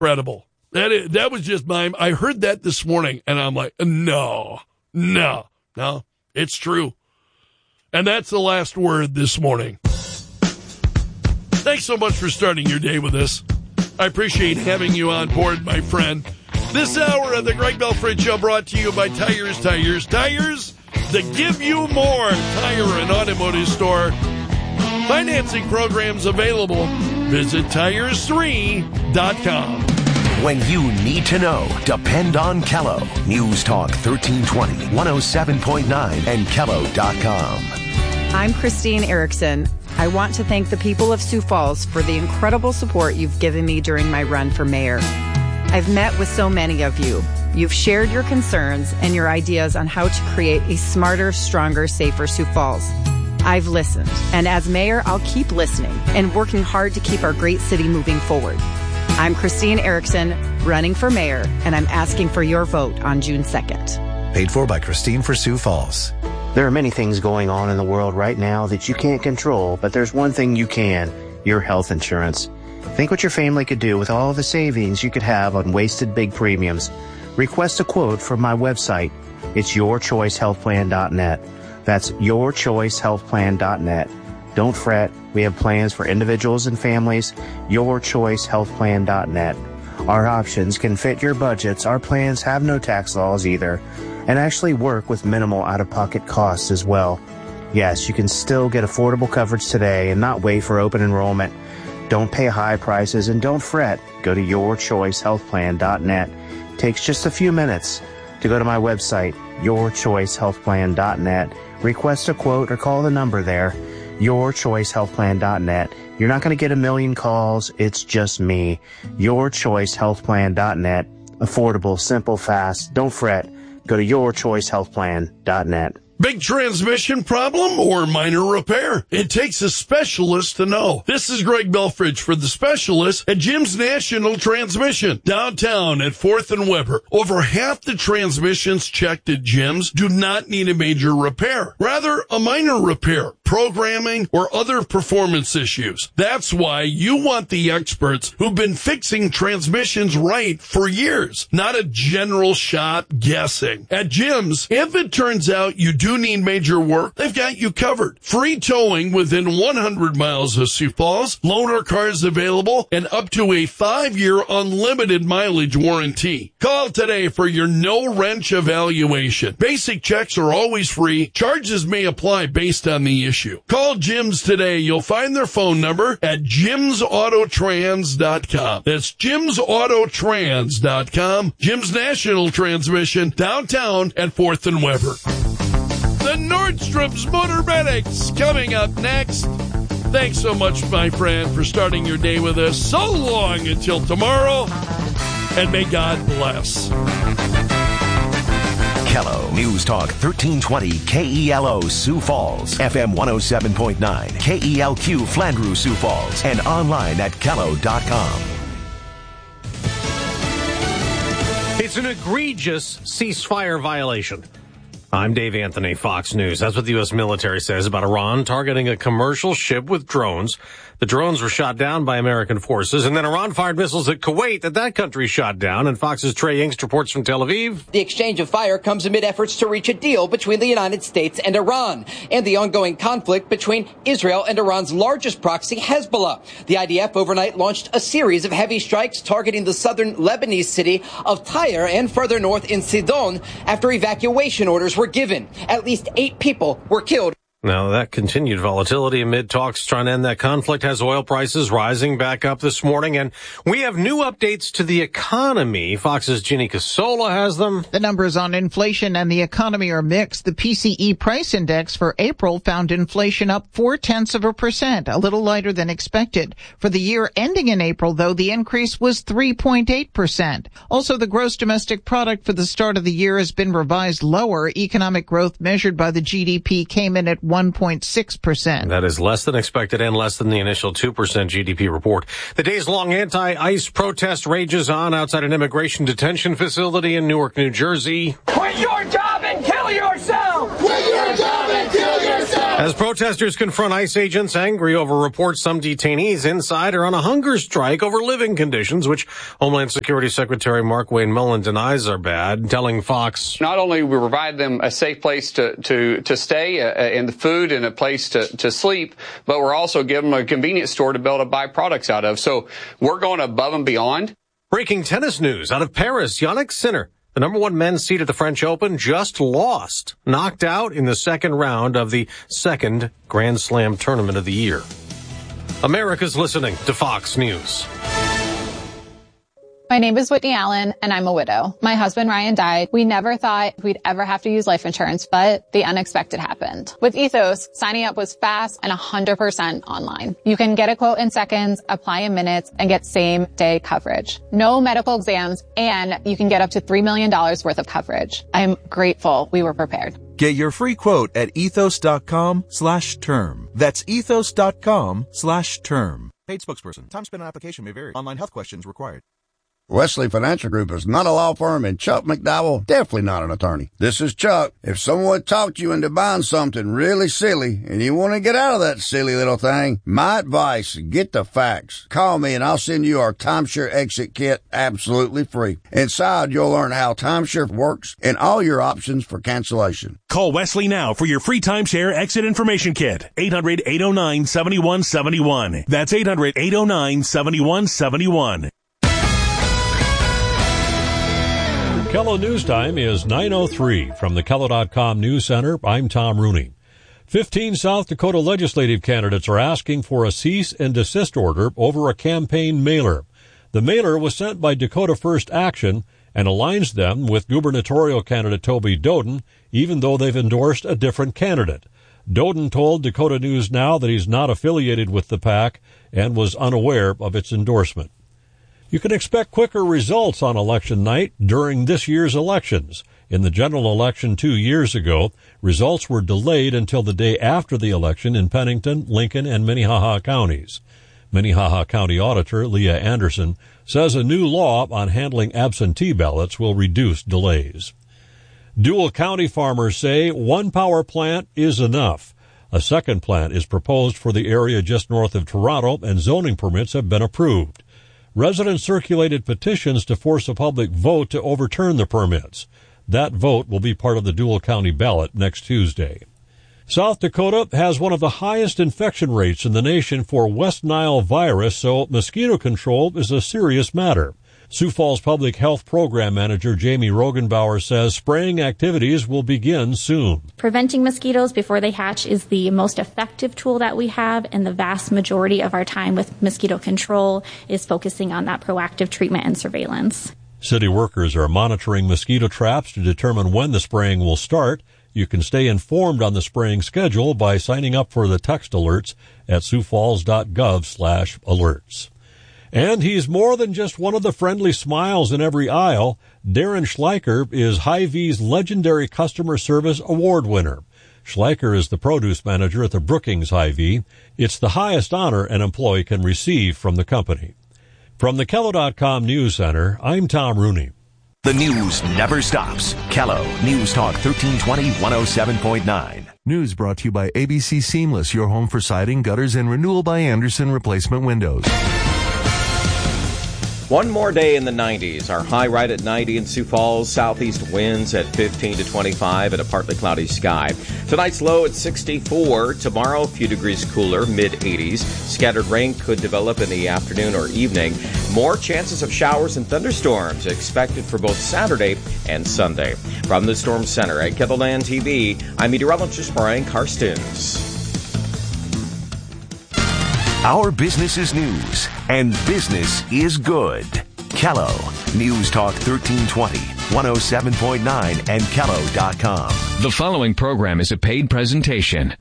Incredible. That was just I heard that this morning, and I'm like, no, it's true. And that's the last word this morning. Thanks so much for starting your day with us. I appreciate having you on board, my friend. This hour of the Greg Belfridge Show brought to you by Tires that give you more. Tire and automotive store. Financing programs available. Visit tires3.com. When you need to know, depend on Kello. News Talk 1320, 107.9, and Kello.com. I'm Christine Erickson. I want to thank the people of Sioux Falls for the incredible support you've given me during my run for mayor. I've met with so many of you. You've shared your concerns and your ideas on how to create a smarter, stronger, safer Sioux Falls. I've listened, and as mayor, I'll keep listening and working hard to keep our great city moving forward. I'm Christine Erickson, running for mayor, and I'm asking for your vote on June 2nd. Paid for by Christine for Sioux Falls. There are many things going on in the world right now that you can't control, but there's one thing you can, your health insurance. Think what your family could do with all the savings you could have on wasted big premiums. Request a quote from my website. It's yourchoicehealthplan.net. That's yourchoicehealthplan.net. Don't fret. We have plans for individuals and families. yourchoicehealthplan.net. Our options can fit your budgets. Our plans have no tax laws either, and actually work with minimal out-of-pocket costs as well. Yes, you can still get affordable coverage today and not wait for open enrollment. Don't pay high prices and don't fret. Go to yourchoicehealthplan.net. Takes just a few minutes to go to my website, yourchoicehealthplan.net. Request a quote or call the number there, yourchoicehealthplan.net. You're not going to get a million calls. It's just me. yourchoicehealthplan.net. Affordable, simple, fast. Don't fret. Go to yourchoicehealthplan.net. Big transmission problem or minor repair? It takes a specialist to know. This is Greg Belfridge for the specialist at Jim's National Transmission, downtown at 4th and Weber. Over half the transmissions checked at Jim's do not need a major repair, rather a minor repair, programming, or other performance issues. That's why you want the experts who've been fixing transmissions right for years, not a general shot guessing. At Jim's, if it turns out you do need major work, they've got you covered. Free towing within 100 miles of Sioux Falls, loaner cars available, and up to a 5-year unlimited mileage warranty. Call today for your no-wrench evaluation. Basic checks are always free. Charges may apply based on the issue. Call Jim's today. You'll find their phone number at jimsautotrans.com. That's jimsautotrans.com. Jim's National Transmission, downtown at 4th and Weber. The Nordstrom's Motor Medics coming up next. Thanks so much, my friend, for starting your day with us. So long until tomorrow, and may God bless. Kello News Talk 1320 KELO Sioux Falls, FM 107.9, KELQ Flandreau Sioux Falls, and online at Kello.com. It's an egregious ceasefire violation. I'm Dave Anthony, Fox News. That's what the U.S. military says about Iran targeting a commercial ship with drones. The drones were shot down by American forces, and then Iran fired missiles at Kuwait that country shot down. And Fox's Trey Yingst reports from Tel Aviv. The exchange of fire comes amid efforts to reach a deal between the United States and Iran, and the ongoing conflict between Israel and Iran's largest proxy, Hezbollah. The IDF overnight launched a series of heavy strikes targeting the southern Lebanese city of Tyre and further north in Sidon after evacuation orders were given. At least 8 people were killed. Now, that continued volatility amid talks trying to end that conflict has oil prices rising back up this morning. And we have new updates to the economy. Fox's Ginny Casola has them. The numbers on inflation and the economy are mixed. The PCE price index for April found inflation up 0.4%, a little lighter than expected. For the year ending in April, though, the increase was 3.8%. Also, the gross domestic product for the start of the year has been revised lower. Economic growth measured by the GDP came in at 1.6%. That is less than expected and less than the initial 2% GDP report. The days-long anti-ICE protest rages on outside an immigration detention facility in Newark, New Jersey. Quit your job and kill yourself! Quit your job and kill yourself! As protesters confront ICE agents angry over reports some detainees inside are on a hunger strike over living conditions, which Homeland Security Secretary Mark Wayne Mullen denies are bad, telling Fox, not only we provide them a safe place to stay and the food and a place to sleep, but we're also giving them a convenience store to be able to buy products out of. So we're going above and beyond. Breaking tennis news out of Paris. Jannik Sinner, the number one men's seed at the French Open, just lost, knocked out in the second round of the second Grand Slam tournament of the year. America's listening to Fox News. My name is Whitney Allen, and I'm a widow. My husband, Ryan, died. We never thought we'd ever have to use life insurance, but the unexpected happened. With Ethos, signing up was fast and 100% online. You can get a quote in seconds, apply in minutes, and get same-day coverage. No medical exams, and you can get up to $3 million worth of coverage. I'm grateful we were prepared. Get your free quote at ethos.com/term. That's ethos.com/term. Paid spokesperson. Time spent on application may vary. Online health questions required. Wesley Financial Group is not a law firm, and Chuck McDowell definitely not an attorney. This is Chuck. If someone talked you into buying something really silly and you want to get out of that silly little thing, my advice, get the facts. Call me and I'll send you our timeshare exit kit absolutely free. Inside, you'll learn how timeshare works and all your options for cancellation. Call Wesley now for your free timeshare exit information kit. 800-809-7171. That's 800-809-7171. Kello News Time is 9:03 from the Kello.com News Center. I'm Tom Rooney. 15 South Dakota legislative candidates are asking for a cease and desist order over a campaign mailer. The mailer was sent by Dakota First Action and aligns them with gubernatorial candidate Toby Doden, even though they've endorsed a different candidate. Doden told Dakota News Now that he's not affiliated with the PAC and was unaware of its endorsement. You can expect quicker results on election night during this year's elections. In the general election 2 years ago, results were delayed until the day after the election in Pennington, Lincoln, and Minnehaha counties. Minnehaha County Auditor Leah Anderson says a new law on handling absentee ballots will reduce delays. Dual County farmers say one power plant is enough. A second plant is proposed for the area just north of Toronto, and zoning permits have been approved. Residents circulated petitions to force a public vote to overturn the permits. That vote will be part of the Dual County ballot next Tuesday. South Dakota has one of the highest infection rates in the nation for West Nile virus, so mosquito control is a serious matter. Sioux Falls Public Health Program Manager Jamie Rogenbauer says spraying activities will begin soon. Preventing mosquitoes before they hatch is the most effective tool that we have, and the vast majority of our time with mosquito control is focusing on that proactive treatment and surveillance. City workers are monitoring mosquito traps to determine when the spraying will start. You can stay informed on the spraying schedule by signing up for the text alerts at siouxfalls.gov/alerts. And he's more than just one of the friendly smiles in every aisle. Darren Schleicher is Hy-Vee's legendary customer service award winner. Schleicher is the produce manager at the Brookings Hy-Vee. It's the highest honor an employee can receive from the company. From the Kello.com News Center, I'm Tom Rooney. The news never stops. Kello News Talk 1320 107.9. News brought to you by ABC Seamless, your home for siding, gutters, and Renewal by Anderson replacement windows. One more day in the 90s. Our high right at 90 in Sioux Falls. Southeast winds at 15 to 25 and a partly cloudy sky. Tonight's low at 64. Tomorrow, a few degrees cooler, mid-80s. Scattered rain could develop in the afternoon or evening. More chances of showers and thunderstorms expected for both Saturday and Sunday. From the Storm Center at KELOLAND TV, I'm meteorologist Brian Karstens. Our business is news, and business is good. Kello News Talk 1320, 107.9, and Kello.com. The following program is a paid presentation.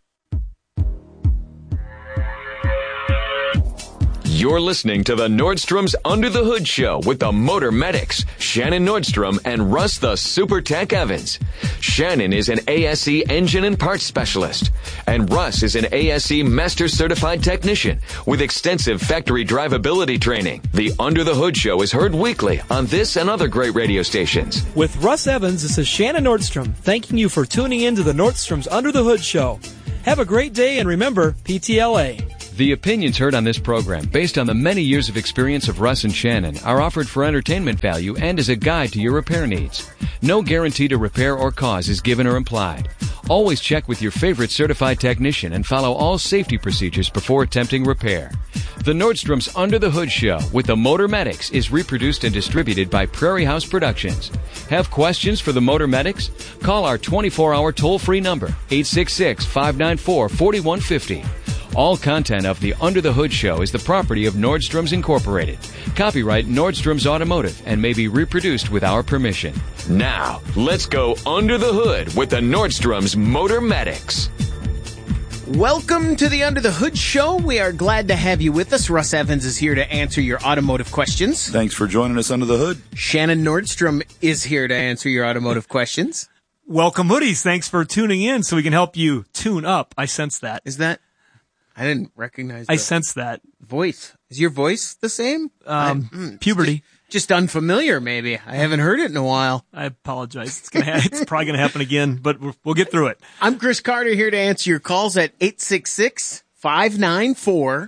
You're listening to the Nordstrom's Under the Hood Show with the Motor Medics, Shannon Nordstrom and Russ the Super Tech Evans. Shannon is an ASE engine and parts specialist, and Russ is an ASE Master Certified Technician with extensive factory drivability training. The Under the Hood Show is heard weekly on this and other great radio stations. With Russ Evans, this is Shannon Nordstrom, thanking you for tuning in to the Nordstrom's Under the Hood Show. Have a great day, and remember, PTLA. The opinions heard on this program, based on the many years of experience of Russ and Shannon, are offered for entertainment value and as a guide to your repair needs. No guarantee to repair or cause is given or implied. Always check with your favorite certified technician and follow all safety procedures before attempting repair. The Nordstrom's Under the Hood Show with the Motor Medics is reproduced and distributed by Prairie House Productions. Have questions for the Motor Medics? Call our 24-hour toll-free number, 866-594-4150. All content of the Under the Hood Show is the property of Nordstrom's Incorporated. Copyright Nordstrom's Automotive and may be reproduced with our permission. Now, let's go under the hood with the Nordstrom's Motor Medics. Welcome to the Under the Hood Show. We are glad to have you with us. Russ Evans is here to answer your automotive questions. Thanks for joining us under the hood. Shannon Nordstrom is here to answer your automotive questions. Welcome, Hoodies. Thanks for tuning in so we can help you tune up. I sense that. Is that... I didn't recognize I sense that. Voice. Is your voice the same? Puberty. Just unfamiliar, maybe. I haven't heard it in a while. I apologize. It's probably going to happen again, but we'll get through it. I'm Chris Carter here to answer your calls at 866-594-4150.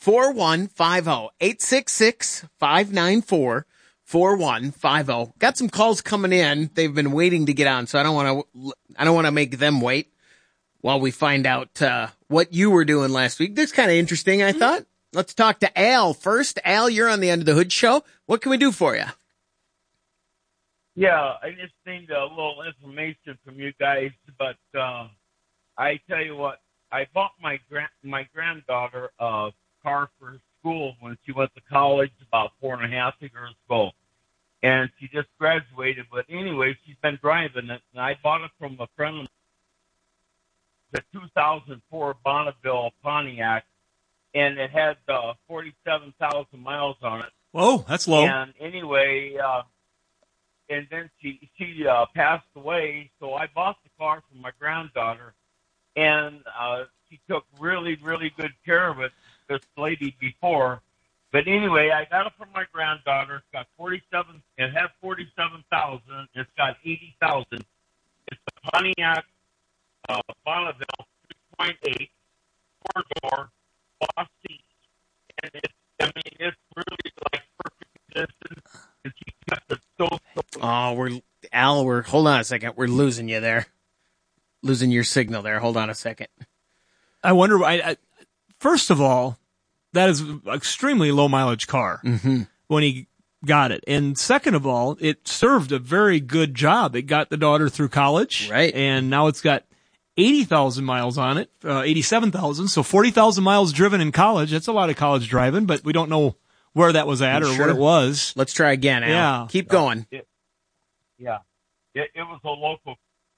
866-594-4150. Got some calls coming in. They've been waiting to get on, so I don't want to make them wait while we find out what you were doing last week. This is kind of interesting, I thought. Let's talk to Al first. Al, you're on the Under the Hood Show. What can we do for you? Yeah, I just need a little information from you guys, but I tell you what, I bought my granddaughter a car for school when she went to college about 4.5 years ago, and she just graduated. But anyway, she's been driving it, and I bought it from a friend of mine. The 2004 Bonneville Pontiac, and it had 47,000 miles on it. Whoa, that's low. And anyway, and then she passed away, so I bought the car for my granddaughter, and she took really, really good care of it, this lady before. But anyway, I got it for my granddaughter. It's got 47. It has 47,000. It's got 80,000. It's a Pontiac Bonneville 3.8 four-door cloth seats, and it's really like perfect condition. And she kept it so. Al, hold on a second. We're losing you there. Losing your signal there. Hold on a second. I wonder. First of all, that is an extremely low mileage car when he got it, and second of all, it served a very good job. It got the daughter through college, right? And now it's got 80,000 miles on it, 87,000, so 40,000 miles driven in college. That's a lot of college driving, but we don't know where that was at or what it was. Let's try again, Al. Yeah. Keep going. It was a local.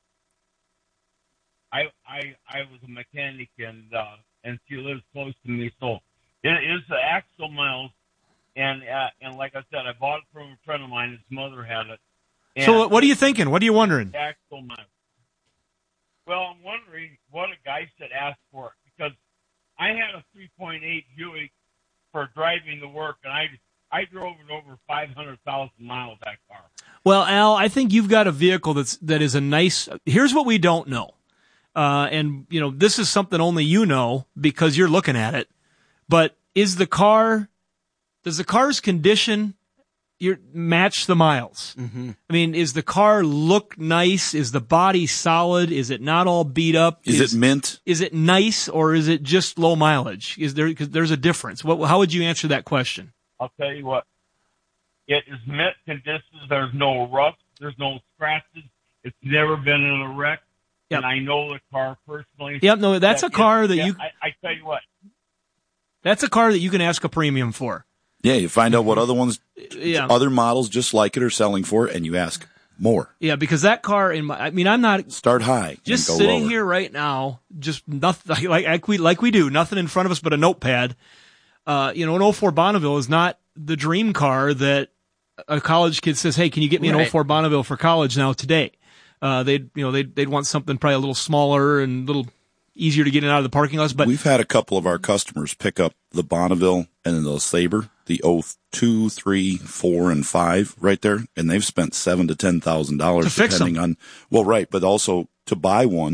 I was a mechanic, and she lives close to me, so it is the axle miles, and like I said, I bought it from a friend of mine. His mother had it. So what are you thinking? What are you wondering? Axle miles. Well, I'm wondering what a guy should ask for it, because I had a 3.8 Buick for driving to work, and I drove it over 500,000 miles, that car. Well, Al, I think you've got a vehicle that is a nice. Here's what we don't know, and this is something only you know because you're looking at it. But does the car's condition match the miles? Mm-hmm. I mean, is the car look nice? Is the body solid? Is it not all beat up? Is it mint? Is it nice, or is it just low mileage? Because there's a difference. How would you answer that question? I'll tell you what. It is mint condition. There's no rust. There's no scratches. It's never been in a wreck. Yep. And I know the car personally. Yep. No, that's a car that you. I tell you what. That's a car that you can ask a premium for. Yeah, you find out what other other models just like it are selling for, and you ask more. Yeah, because that car, I'm not start high. Just and go sitting lower. here right now, just nothing like we do, nothing in front of us but a notepad. An 04 Bonneville is not the dream car that a college kid says, "Hey, can you get me an 04 Bonneville for college now today?" They'd want something probably a little smaller and a little easier to get in and out of the parking lots. But we've had a couple of our customers pick up the Bonneville and the Sabre, the 02, 3, 4, and 5 right there, and they've spent $7,000 to $10,000 depending on. Well, right, but also to buy one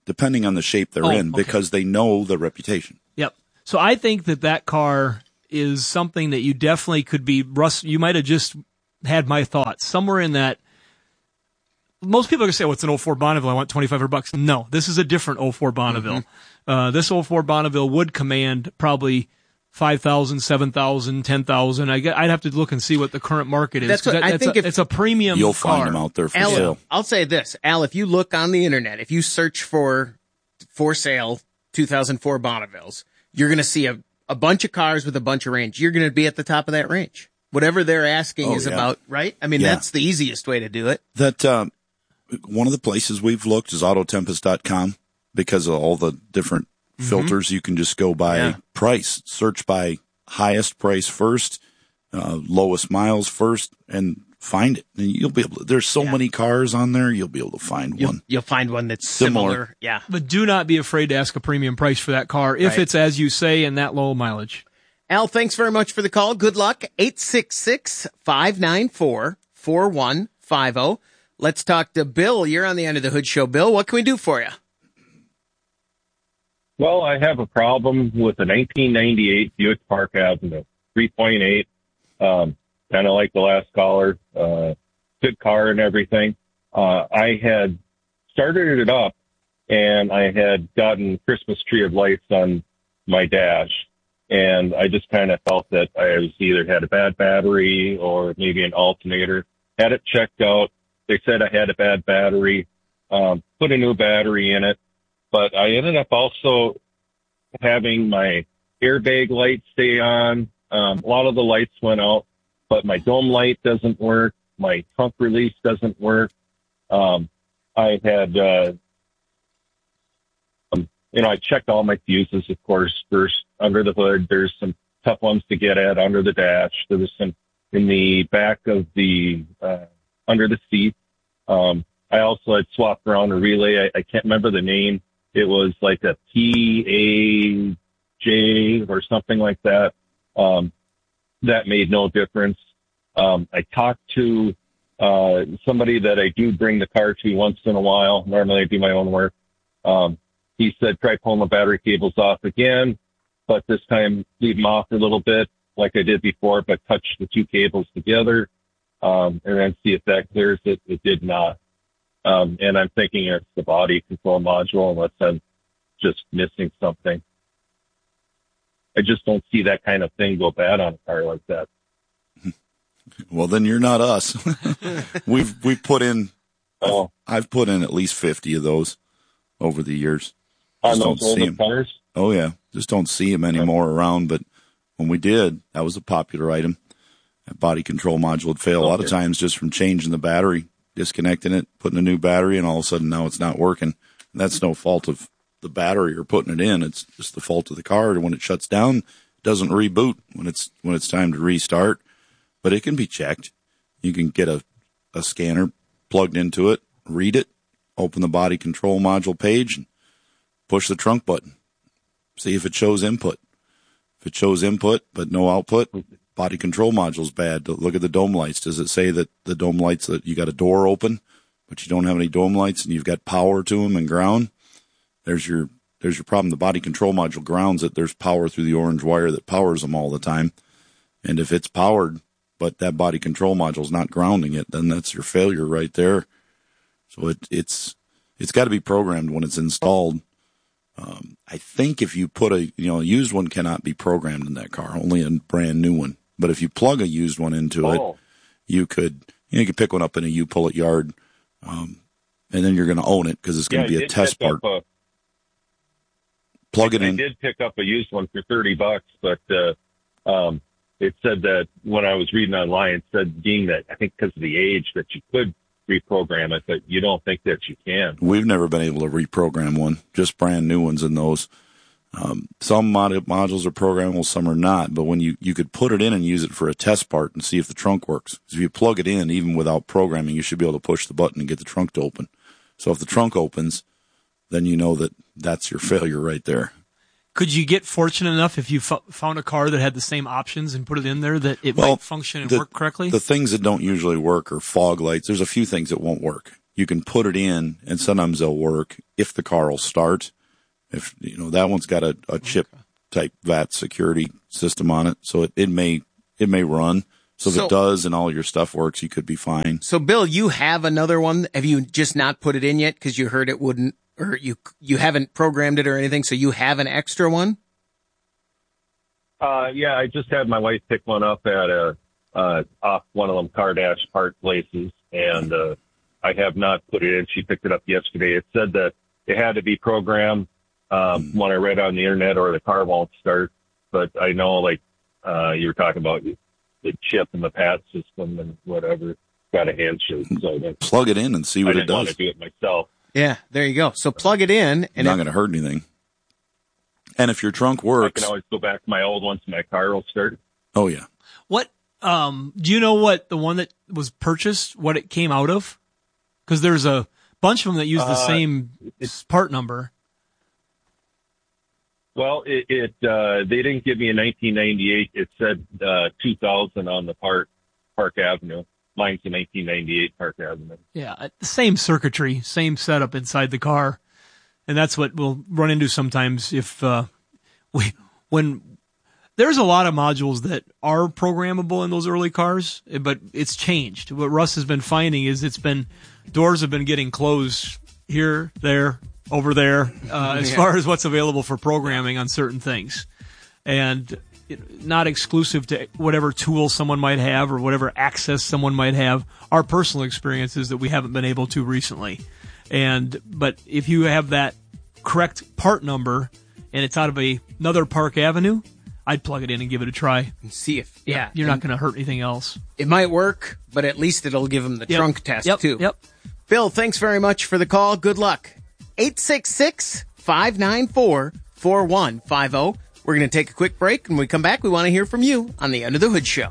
depending on the shape they're in, because they know the reputation. Yep. So I think that car is something that you definitely could be, Russ, you might have just had my thoughts. Somewhere in that, most people are going to say, it's an 04 Bonneville, I want $2,500. No, this is a different 04 Bonneville. This 04 Bonneville would command probably $5,000, $7,000, $10,000. I'd have to look and see what the current market is. That's what I think. It's a premium You'll car. find them out there for Al, sale. I'll say this, Al, if you look on the internet, if you search for sale 2004 Bonnevilles, you're going to see a bunch of cars with a bunch of range. You're going to be at the top of that range. Whatever they're asking is about, right? I mean, that's the easiest way to do it. That one of the places we've looked is Autotempest.com because of all the different filters. You can just go by price, search by highest price first, lowest miles first, and find it. And you'll be able to, there's so many cars on there, you'll be able to find one. You'll find one that's similar. Yeah. But do not be afraid to ask a premium price for that car if it's, as you say, in that low mileage. Al, thanks very much for the call. Good luck. 866-594-4150. Let's talk to Bill. You're on the End of the Hood Show. Bill, what can we do for you? Well, I have a problem with a 1998 Buick Park Avenue, 3.8, kind of like the last caller, good car and everything. I had started it up, and I had gotten Christmas tree of lights on my dash, and I just kind of felt that I was either had a bad battery or maybe an alternator. Had it checked out. They said I had a bad battery, put a new battery in it. But I ended up also having my airbag light stay on. A lot of the lights went out, but my dome light doesn't work. My trunk release doesn't work. I had, I checked all my fuses, of course, first under the hood. There's some tough ones to get at under the dash. There was some in the back of the, under the seat. I also had swapped around a relay. I can't remember the name. It was like a PAJ or something like that. That made no difference. I talked to somebody that I do bring the car to once in a while. Normally I do my own work. He said, try pulling the battery cables off again, but this time leave them off a little bit like I did before, but touch the two cables together. And then see if that clears it. It did not. And I'm thinking it's the body control module unless I'm just missing something. I just don't see that kind of thing go bad on a car like that. Well, then you're not us. We've put in, I've put in at least 50 of those over the years. On those older cars? Oh yeah. Just don't see them anymore around. But when we did, that was a popular item. That body control module would fail a lot of times just from changing the battery, disconnecting it, putting a new battery, and all of a sudden now it's not working. And that's no fault of the battery or putting it in. It's just the fault of the car. And when it shuts down, it doesn't reboot when it's time to restart. But it can be checked. You can get a scanner plugged into it, read it, open the body control module page, and push the trunk button. See if it shows input. If it shows input but no output, body control module's bad. Look at the dome lights. Does it say that the dome lights, that you got a door open, but you don't have any dome lights and you've got power to them and ground? There's your problem. The body control module grounds it. There's power through the orange wire that powers them all the time. And if it's powered, but that body control module's not grounding it, then that's your failure right there. So it's got to be programmed when it's installed. I think if you put a used one cannot be programmed in that car, only a brand new one. But if you plug a used one into it, you could pick one up in a U-Pull-It yard, and then you're going to own it because it's going to be a test part. Plug it in. I did pick up a used one for $30, but it said that when I was reading online, it said being that I think because of the age that you could reprogram it, but you don't think that you can. We've never been able to reprogram one, just brand new ones in those. Some modules are programmable, some are not, but when you could put it in and use it for a test part and see if the trunk works. If you plug it in, even without programming, you should be able to push the button and get the trunk to open. So if the trunk opens, then you know that that's your failure right there. Could you get fortunate enough if you found a car that had the same options and put it in there that it might function and work correctly? The things that don't usually work are fog lights. There's a few things that won't work. you can put it in, and sometimes they'll work if the car will start. If that one's got a chip type VAT security system on it, so it may run. So if it does and all your stuff works, you could be fine. So Bill, you have another one. Have you just not put it in yet because you heard it wouldn't, or you haven't programmed it or anything? So you have an extra one? Yeah, I just had my wife pick one up at off one of them car dash part places, and I have not put it in. She picked it up yesterday. It said that it had to be programmed when I read on the internet, or the car won't start. But I know, you were talking about the chip and the PAT system and whatever, got a handshake. So plug it in and see what it does. I didn't want to do it myself. Yeah, there you go. So plug it in, and not going to hurt anything. And if your trunk works, I can always go back to my old one so my car will start. Oh yeah. What? Do you know what the one that was purchased, what it came out of? Because there's a bunch of them that use the same part number. Well, they didn't give me a 1998. It said 2000 on the Park Avenue. Mine's a 1998 Park Avenue. Yeah, the same circuitry, same setup inside the car, and that's what we'll run into sometimes if when there's a lot of modules that are programmable in those early cars, but it's changed. What Russ has been finding is doors have been getting closed here, there, over there, as far as what's available for programming on certain things. And not exclusive to whatever tool someone might have or whatever access someone might have. Our personal experiences that we haven't been able to recently. But if you have that correct part number and it's out of another Park Avenue, I'd plug it in and give it a try. And see if, you're not going to hurt anything else. It might work, but at least it'll give them the trunk test too. Yep. Bill, thanks very much for the call. Good luck. 866-594-4150. We're going to take a quick break. When we come back, we want to hear from you on the Under the Hood Show.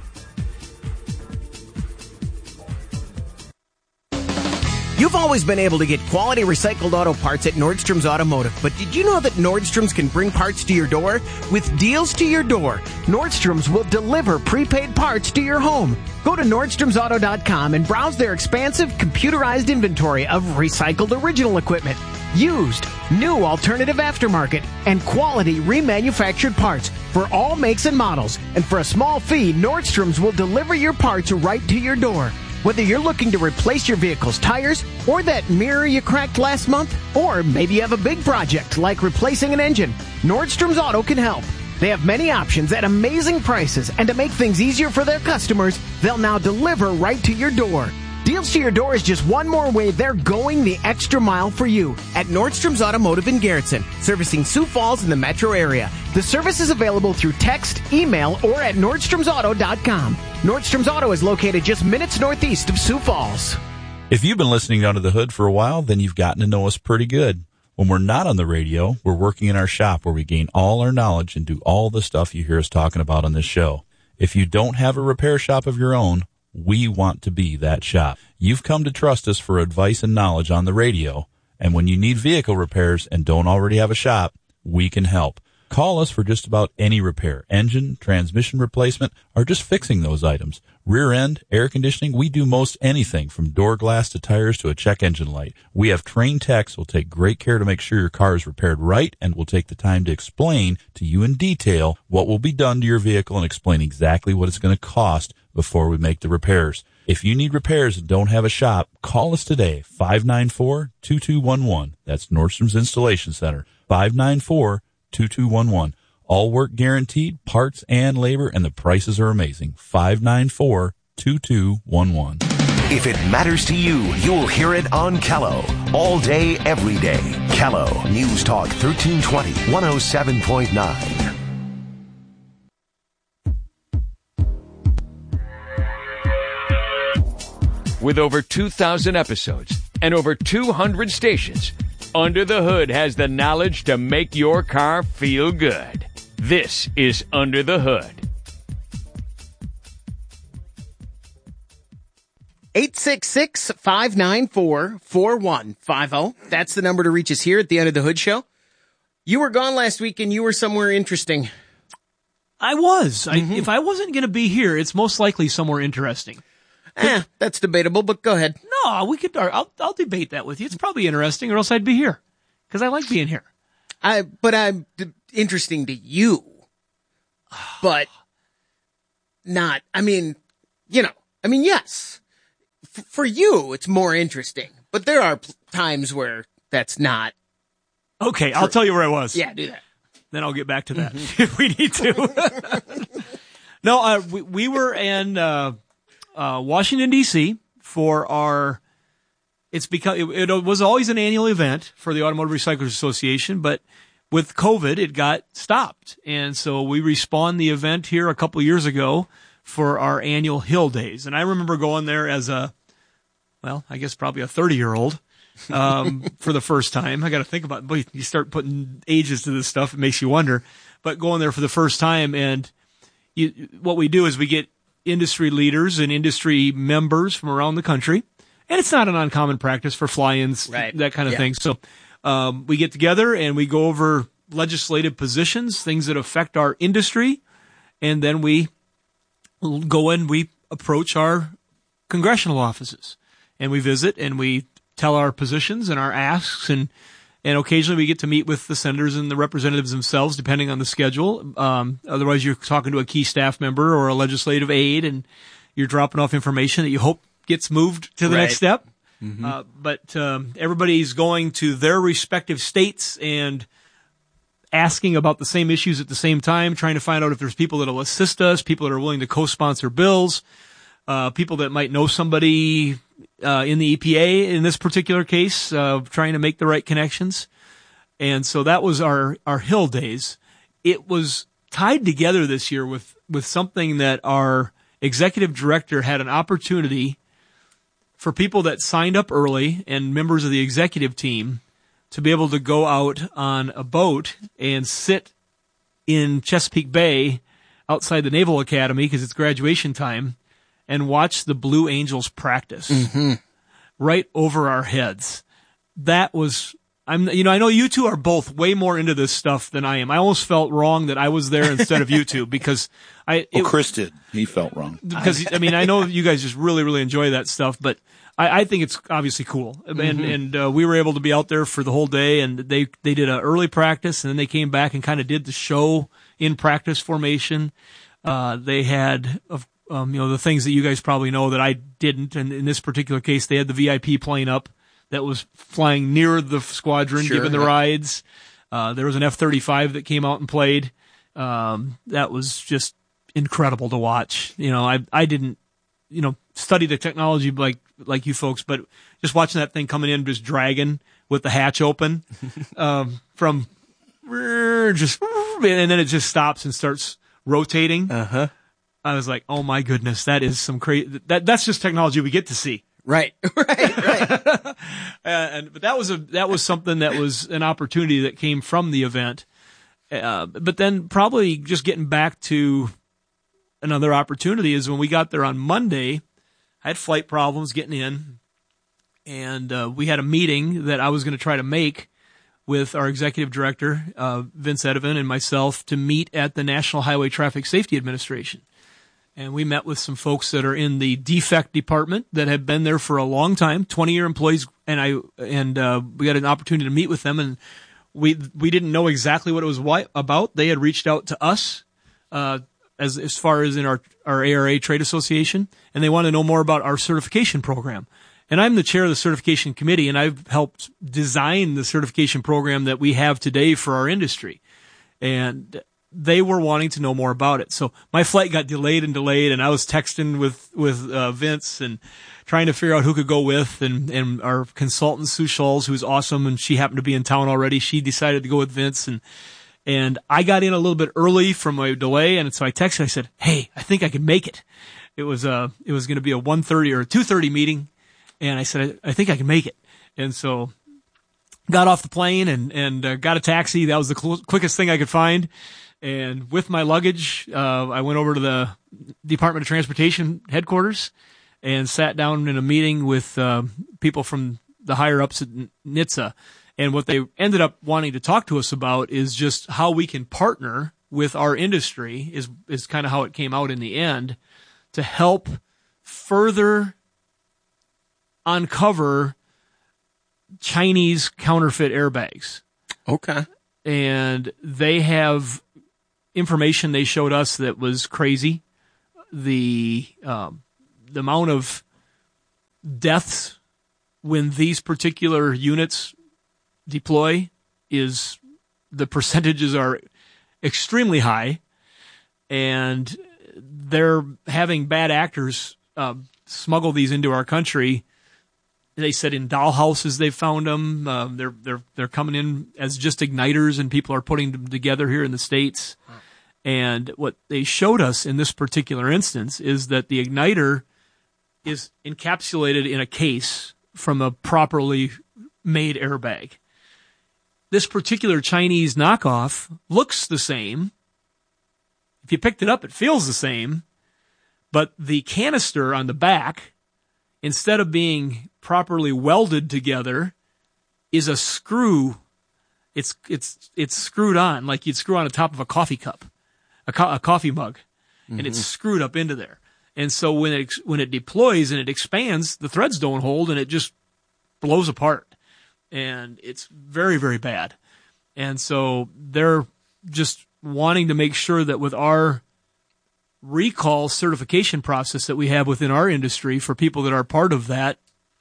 You've always been able to get quality recycled auto parts at Nordstrom's Automotive, but did you know that Nordstrom's can bring parts to your door? With deals to your door, Nordstrom's will deliver prepaid parts to your home. Go to NordstromsAuto.com and browse their expansive computerized inventory of recycled original equipment, used, new alternative aftermarket, and quality remanufactured parts for all makes and models. And for a small fee, Nordstrom's will deliver your parts right to your door. Whether you're looking to replace your vehicle's tires or that mirror you cracked last month, or maybe you have a big project like replacing an engine, Nordstrom's Auto can help. They have many options at amazing prices, and to make things easier for their customers, they'll now deliver right to your door. Deals to your door is just one more way they're going the extra mile for you at Nordstrom's Automotive in Garrettson, servicing Sioux Falls in the metro area. The service is available through text, email, or at NordstromsAuto.com. Nordstrom's Auto is located just minutes northeast of Sioux Falls. If you've been listening Under the Hood for a while, then you've gotten to know us pretty good. When we're not on the radio, we're working in our shop where we gain all our knowledge and do all the stuff you hear us talking about on this show. If you don't have a repair shop of your own, we want to be that shop. You've come to trust us for advice and knowledge on the radio, and when you need vehicle repairs and don't already have a shop, we can help. Call us for just about any repair, engine, transmission replacement, or just fixing those items. Rear end, air conditioning, we do most anything from door glass to tires to a check engine light. We have trained techs who will take great care to make sure your car is repaired right and will take the time to explain to you in detail what will be done to your vehicle and explain exactly what it's going to cost before we make the repairs. If you need repairs and don't have a shop, call us today, 594-2211. That's Nordstrom's Installation Center, 594-2211. All work guaranteed, parts and labor, and the prices are amazing. 594-2211. If it matters to you, you'll hear it on Kello. All day, every day. Kello News Talk 1320, 107.9. With over 2,000 episodes and over 200 stations, Under the Hood has the knowledge to make your car feel good. This is Under the Hood. 866-594-4150. That's the number to reach us here at the Under the Hood Show. You were gone last week and you were somewhere interesting. I was. If I wasn't going to be here, it's most likely somewhere interesting. That's debatable, but go ahead. No, we could. I'll debate that with you. It's probably interesting, or else I'd be here because I like being here. But I'm interesting to you, but not. I mean, yes, for you it's more interesting, but there are times where that's not. Okay, I'll tell you where I was. Yeah, do that. Then I'll get back to that if we need to. No, we were in Washington D.C. for our. It's because it was always an annual event for the Automotive Recyclers Association, but with COVID, it got stopped, and so we respawned the event here a couple of years ago for our annual Hill Days. And I remember going there as I guess probably a 30-year-old. For the first time. I got to think about it. Boy, you start putting ages to this stuff, it makes you wonder. But going there for the first time, and what we do is we get industry leaders and industry members from around the country, and it's not an uncommon practice for fly-ins, that kind of thing. So we get together and we go over legislative positions, things that affect our industry, and then we go and we approach our congressional offices, and we visit and we tell our positions and our asks, and occasionally we get to meet with the senators and the representatives themselves, depending on the schedule. Otherwise, you're talking to a key staff member or a legislative aide, and you're dropping off information that you hope gets moved to the next step. Mm-hmm. But everybody's going to their respective states and asking about the same issues at the same time, trying to find out if there's people that will assist us, people that are willing to co-sponsor bills, people that might know somebody in the EPA in this particular case, trying to make the right connections. And so that was our Hill Days. It was tied together this year with something that our executive director had an opportunity for people that signed up early and members of the executive team to be able to go out on a boat and sit in Chesapeake Bay outside the Naval Academy because it's graduation time, and watch the Blue Angels practice right over our heads. That was, I know you two are both way more into this stuff than I am. I almost felt wrong that I was there instead of you two because Chris did. He felt wrong. Because, I know you guys just really, really enjoy that stuff, but I think it's obviously cool. And we were able to be out there for the whole day, and they did an early practice, and then they came back and kind of did the show in practice formation. They had, the things that you guys probably know that I didn't. And in this particular case, they had the VIP plane up that was flying near the squadron, giving the rides. There was an F-35 that came out and played. That was just incredible to watch. I didn't, study the technology like you folks, but just watching that thing coming in, just dragging with the hatch open, from just, and then it just stops and starts rotating. I was like, oh my goodness, that is some crazy, that's just technology we get to see. Right. But that was something that was an opportunity that came from the event. But then probably just getting back to another opportunity is when we got there on Monday, I had flight problems getting in, and we had a meeting that I was going to try to make with our executive director, Vince Edevan, and myself to meet at the National Highway Traffic Safety Administration. And we met with some folks that are in the defect department that have been there for a long time, 20-year employees, and we got an opportunity to meet with them, and we didn't know exactly what it was about. They had reached out to us as far as in our ARA trade association, and they wanted to know more about our certification program. And I'm the chair of the certification committee, and I've helped design the certification program that we have today for our industry. And they were wanting to know more about it. So my flight got delayed, and I was texting with Vince and trying to figure out who could go with, and our consultant, Sue Schulz, who's awesome, and she happened to be in town already. She decided to go with Vince, and I got in a little bit early from my delay, and so I texted, I said, hey, I think I can make it. It was going to be a 1:30 or a 2:30 meeting, and I said, I think I can make it. And so got off the plane and got a taxi. That was the quickest thing I could find. And with my luggage, I went over to the Department of Transportation headquarters and sat down in a meeting with people from the higher ups at NHTSA. And what they ended up wanting to talk to us about is just how we can partner with our industry is kind of how it came out in the end to help further uncover Chinese counterfeit airbags. Okay. And they have information they showed us that was crazy. The amount of deaths when these particular units deploy the percentages are extremely high, and they're having bad actors smuggle these into our country. They said in dollhouses they found them. They're coming in as just igniters, and people are putting them together here in the States. And what they showed us in this particular instance is that the igniter is encapsulated in a case from a properly made airbag. This particular Chinese knockoff looks the same. If you picked it up, it feels the same. But the canister on the back, instead of being properly welded together, is a screw. It's screwed on like you'd screw on the top of a coffee cup, a coffee mug, and it's screwed up into there. And so when it deploys and it expands, the threads don't hold and it just blows apart. And it's very, very bad. And so they're just wanting to make sure that with our recall certification process that we have within our industry for people that are part of that,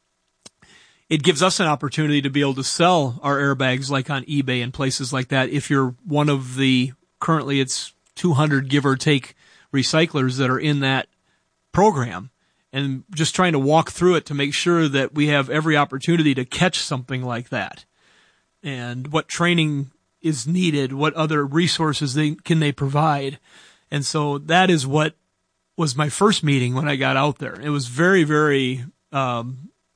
it gives us an opportunity to be able to sell our airbags like on eBay and places like that. If you're one of the, currently it's 200 give or take recyclers that are in that program, and just trying to walk through it to make sure that we have every opportunity to catch something like that. And what training is needed, what other resources can they provide. And so that is what was my first meeting when I got out there. It was very, very, it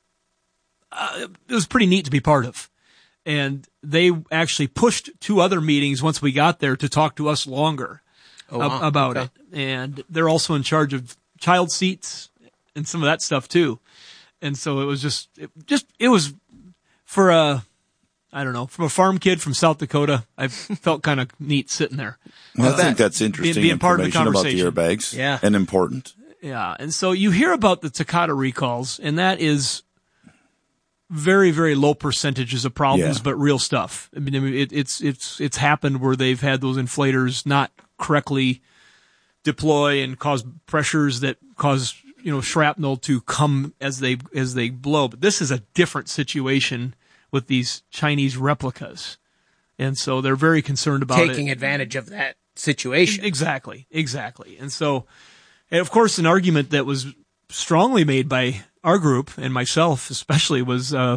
was pretty neat to be part of. And they actually pushed 2 other meetings once we got there to talk to us longer about it. And they're also in charge of child seats and some of that stuff too. And so it was it was for from a farm kid from South Dakota, I felt kind of neat sitting there. Well, I think that's interesting being part of the information about the airbags. Yeah. And important. Yeah. And so you hear about the Takata recalls, and that is very, very low percentages of problems, but real stuff. I mean, it's happened where they've had those inflators not correctly deploy and cause pressures that cause, shrapnel to come as they blow. But this is a different situation with these Chinese replicas. And so they're very concerned about taking advantage of that situation. Exactly. And so, and of course, an argument that was strongly made by our group and myself especially was, the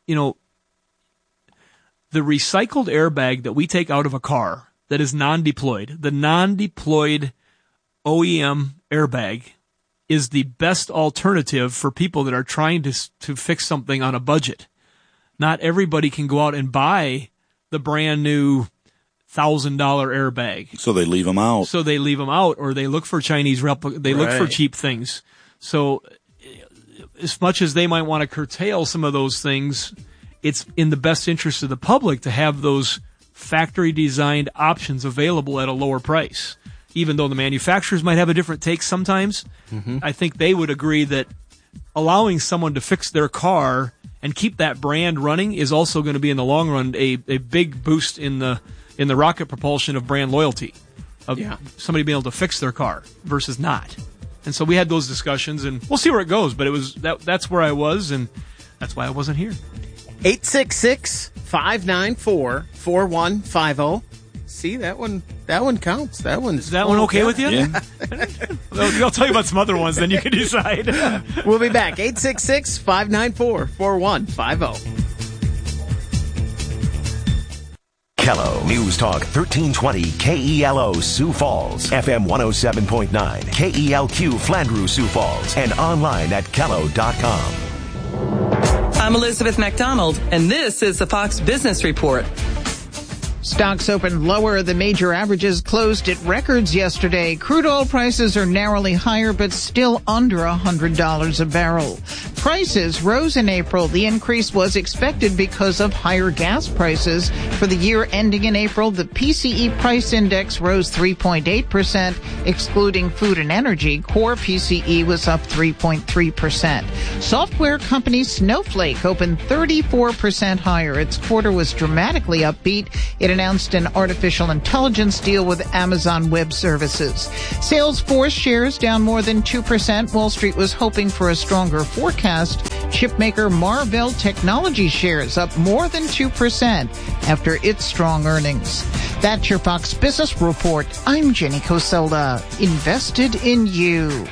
recycled airbag that we take out of a car that is non-deployed, the non-deployed OEM airbag is the best alternative for people that are trying to fix something on a budget. Not everybody can go out and buy the brand new $1,000 airbag. So they leave them out. Or they look for Chinese replica. They look for cheap things. So as much as they might want to curtail some of those things, it's in the best interest of the public to have those factory designed options available at a lower price. Even though the manufacturers might have a different take sometimes, I think they would agree that allowing someone to fix their car and keep that brand running is also going to be in the long run a big boost in the rocket propulsion of brand loyalty of somebody being able to fix their car versus not. And so we had those discussions, and we'll see where it goes. But it was that's where I was, and that's why I wasn't here. 866-594-4150. See, that one counts. Is that one okay with you? Yeah. I'll tell you about some other ones, then you can decide. We'll be back. 866-594-4150. Kello News Talk 1320 KELO Sioux Falls, FM 107.9, KELQ Flandreau Sioux Falls, and online at Kello.com. I'm Elizabeth McDonald, and this is the Fox Business Report. Stocks opened lower. The major averages closed at records yesterday. Crude oil prices are narrowly higher, but still under $100 a barrel. Prices rose in April. The increase was expected because of higher gas prices. For the year ending in April, the PCE price index rose 3.8%, excluding food and energy. Core PCE was up 3.3%. Software company Snowflake opened 34% higher. Its quarter was dramatically upbeat. It announced an artificial intelligence deal with Amazon Web Services. Salesforce shares down more than 2%. Wall Street was hoping for a stronger forecast. Chipmaker Marvell Technology shares up more than 2% after its strong earnings. That's your Fox Business Report. I'm Jenny Coselda. Invested in you.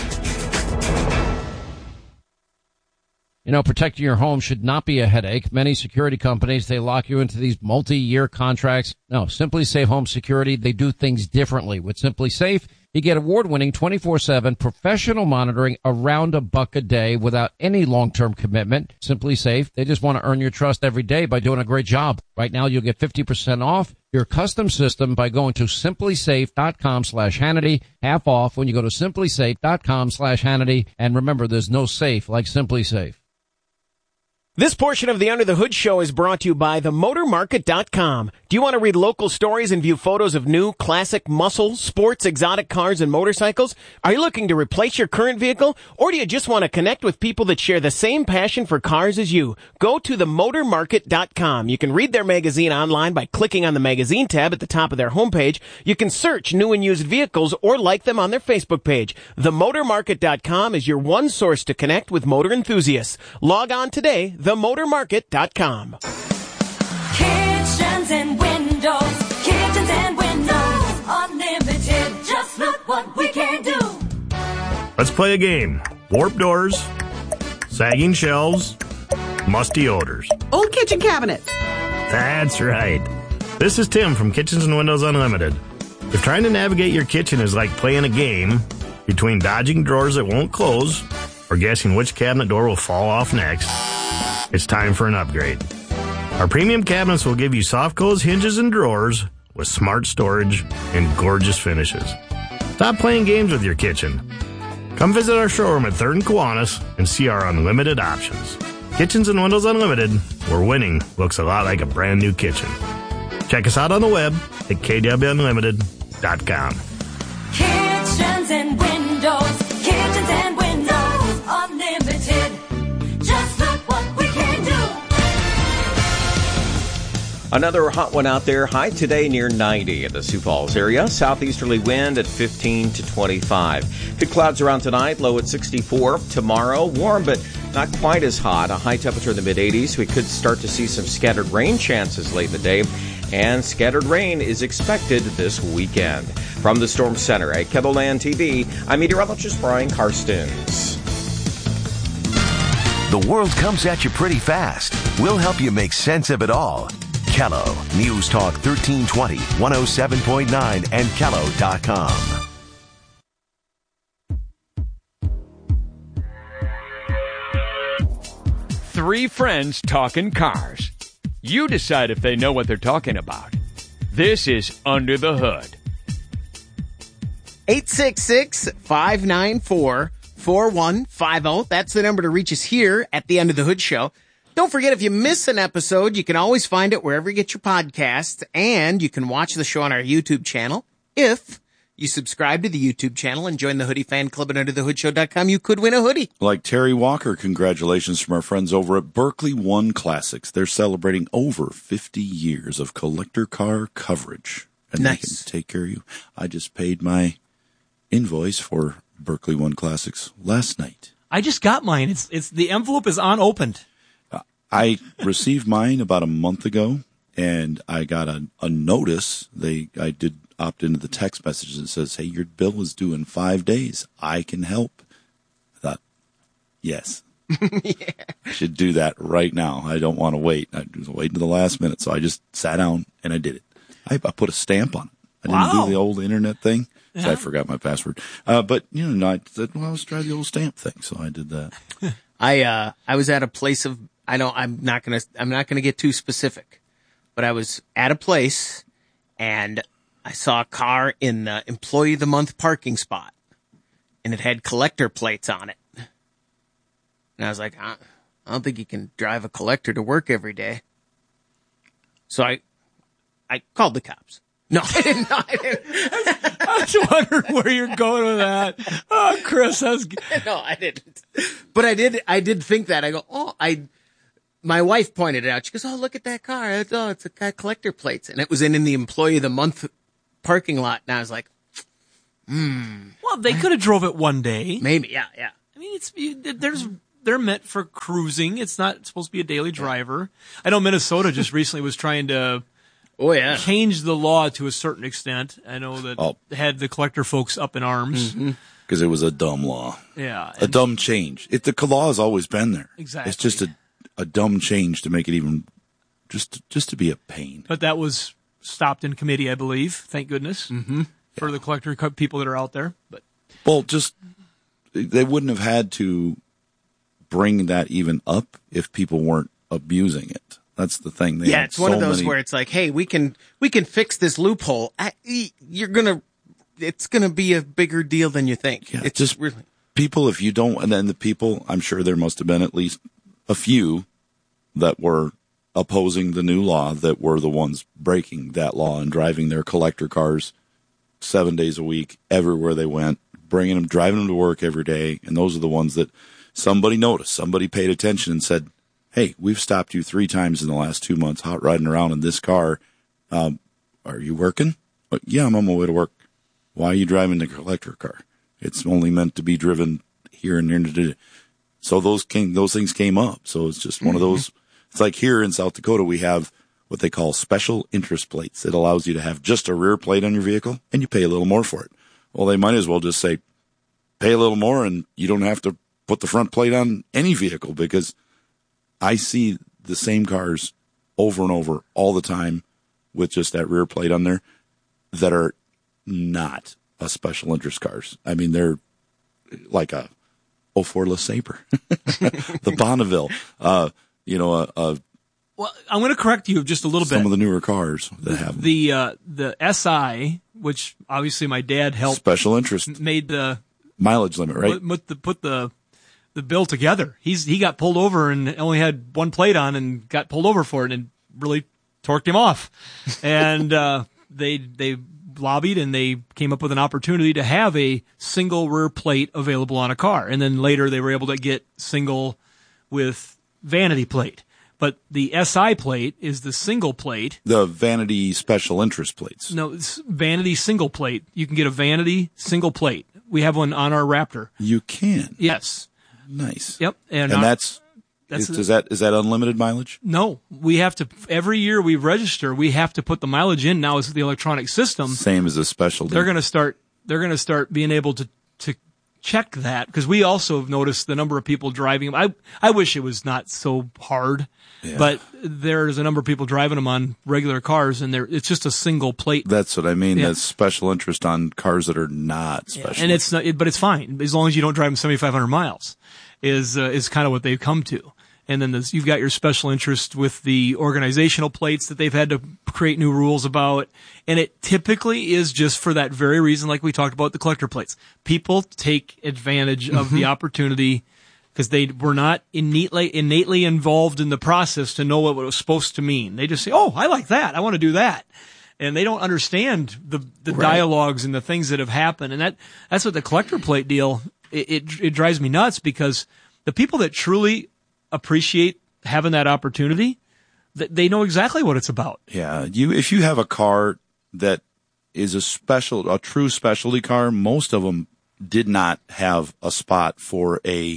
You know, protecting your home should not be a headache. Many security companies, they lock you into these multi-year contracts. No, Simply Safe Home Security, they do things differently. With Simply Safe, you get award-winning 24/7 professional monitoring around $1 a day without any long-term commitment. Simply Safe, they just want to earn your trust every day by doing a great job. Right now, you'll get 50% off your custom system by going to simplysafe.com/Hannity. Half off when you go to simplysafe.com/Hannity. And remember, there's no safe like Simply Safe. This portion of the Under the Hood Show is brought to you by themotormarket.com. Do you want to read local stories and view photos of new, classic, muscle, sports, exotic cars and motorcycles? Are you looking to replace your current vehicle? Or do you just want to connect with people that share the same passion for cars as you? Go to themotormarket.com. You can read their magazine online by clicking on the magazine tab at the top of their homepage. You can search new and used vehicles or like them on their Facebook page. Themotormarket.com is your one source to connect with motor enthusiasts. Log on today, themotormarket.com. Kitchens and windows, unlimited. Just look what we can do. Let's play a game. Warped doors, sagging shelves, musty odors. Old kitchen cabinets. That's right. This is Tim from Kitchens and Windows Unlimited. If trying to navigate your kitchen is like playing a game between dodging drawers that won't close or guessing which cabinet door will fall off next, it's time for an upgrade. Our premium cabinets will give you soft close hinges and drawers with smart storage and gorgeous finishes. Stop playing games with your kitchen. Come visit our showroom at 3rd and Kiwanis and see our unlimited options. Kitchens and Windows Unlimited, where winning looks a lot like a brand new kitchen. Check us out on the web at kwunlimited.com. Kitchens and windows, unlimited. Just look what we can do. Another hot one out there. High today near 90 in the Sioux Falls area. Southeasterly wind at 15 to 25. Good clouds around tonight. Low at 64. Tomorrow, warm but not quite as hot. A high temperature in the mid-80s. We could start to see some scattered rain chances late in the day. And scattered rain is expected this weekend. From the Storm Center at KELOLAND TV, I'm meteorologist Brian Karstens. The world comes at you pretty fast. We'll help you make sense of it all. Kello, News Talk 1320, 107.9, and Kello.com. Three friends talking cars. You decide if they know what they're talking about. This is Under the Hood. 866-594-4150. That's the number to reach us here at the End of the Hood Show. Don't forget, if you miss an episode, you can always find it wherever you get your podcasts, and you can watch the show on our YouTube channel. If you subscribe to the YouTube channel and join the Hoodie Fan Club at UnderTheHoodShow.com, you could win a hoodie. Like Terry Walker, congratulations from our friends over at Berkley One Classics. They're celebrating over 50 years of collector car coverage. And nice. They can take care of you. I just paid my invoice for Berkley One Classics last night. I just got mine. It's the envelope is unopened. I received mine about a month ago, and I got a notice. I did opt into the text message that says, "Hey, your bill is due in 5 days. I can help." I thought, yes. Yeah. I should do that right now. I don't want to wait. I was waiting to the last minute, so I just sat down and I did it. I put a stamp on it. I didn't do the old internet thing, so I forgot my password. But I said, well, let's try the old stamp thing, so I did that. I was at a place of I'm not gonna get too specific, but I was at a place and I saw a car in the Employee of the Month parking spot, and it had collector plates on it. And I was like, I don't think you can drive a collector to work every day. So I called the cops. No, I didn't. I was wondering where you're going with that. Oh, Chris, that's good. No, I didn't. But I did think that. I go, my wife pointed it out. She goes, oh, look at that car. It's got collector plates. And it was in the Employee of the Month parking lot. And I was like, Well, they could have drove it one day. Maybe, yeah. I mean, they're meant for cruising. It's not supposed to be a daily driver. I know Minnesota just recently was trying to change the law to a certain extent. I know that had the collector folks up in arms. Because it was a dumb law. Yeah. A dumb change. The law has always been there. Exactly. It's just a dumb change to make it even just to be a pain. But that was stopped in committee, I believe. Thank goodness. For the collector people that are out there. But well, they wouldn't have had to bring that even up if people weren't abusing it. That's the thing. It's one of those where it's like, hey, we can fix this loophole. It's gonna be a bigger deal than you think. Yeah, it's just really people. If you don't, and then the people, I'm sure there must have been at least a few that were opposing the new law that were the ones breaking that law and driving their collector cars 7 days a week everywhere they went, driving them to work every day. And those are the ones that somebody noticed, somebody paid attention and said, hey, we've stopped you 3 times in the last 2 months hot riding around in this car. Are you working? Yeah, I'm on my way to work. Why are you driving the collector car? It's only meant to be driven here and there. So those things came up. So it's just one of those. It's like here in South Dakota, we have what they call special interest plates. It allows you to have just a rear plate on your vehicle, and you pay a little more for it. Well, they might as well just say, pay a little more, and you don't have to put the front plate on any vehicle, because I see the same cars over and over all the time with just that rear plate on there that are not a special interest cars. I mean, they're like a 04 LeSabre, the Bonneville, well, I'm going to correct you just a little bit. Some of the newer cars that have the SI, which obviously my dad helped special interest, made the mileage limit, right? Put the bill together. He got pulled over and only had one plate on and got pulled over for it and really torqued him off. And they lobbied and they came up with an opportunity to have a single rear plate available on a car. And then later they were able to get single with vanity plate. But the SI plate is the single plate. The vanity special interest plates. No, it's vanity single plate. You can get a vanity single plate. We have one on our Raptor. You can? Yes. Nice. Yep. And is that unlimited mileage? No. We have to, every year we register, we have to put the mileage in now as the electronic system. Same as a special. They're going to start being able to check that, because we also have noticed the number of people driving them. I wish it was not so hard, but there's a number of people driving them on regular cars, and it's just a single plate. That's what I mean. Yeah. That's special interest on cars that are not special. Yeah. And it's not, but it's fine as long as you don't drive them 7,500 miles. Is kind of what they've come to. And then you've got your special interest with the organizational plates that they've had to create new rules about. And it typically is just for that very reason, like we talked about the collector plates. People take advantage of the opportunity because they were not innately involved in the process to know what it was supposed to mean. They just say, oh, I like that. I want to do that. And they don't understand the dialogues and the things that have happened. And that's what the collector plate deal, it drives me nuts, because the people that truly appreciate having that opportunity, they know exactly what it's about. Yeah. If you have a car that is a true specialty car, most of them did not have a spot for a